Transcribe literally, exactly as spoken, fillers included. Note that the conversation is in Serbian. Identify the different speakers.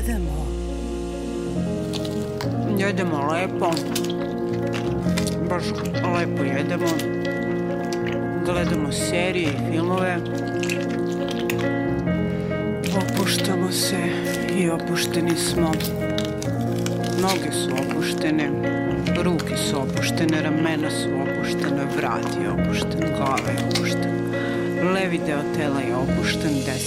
Speaker 1: jedemo? Jedemo lepo. Baš lepo jedemo. Gledamo serije i filmove. Opuštamo se i opušteni smo. Noge su opuštene, ruke su opuštene, ramena su opuštene, vrat je opušten, glava je opuštena. Levi deo tela je opušten, desni